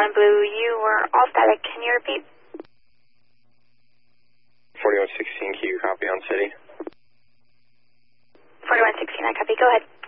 Blue, you were all static. Can you repeat? 4116, can you copy on city? 4116, I copy. Go ahead.